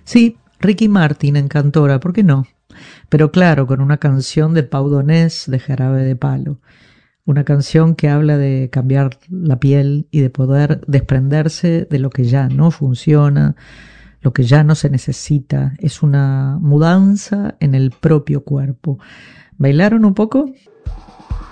Sí, Ricky Martin en Cantora, ¿por qué no? Pero claro, con una canción de Pau Donés de Jarabe de Palo. Una canción que habla de cambiar la piel y de poder desprenderse de lo que ya no funciona, lo que ya no se necesita. Es una mudanza en el propio cuerpo. ¿Bailaron un poco?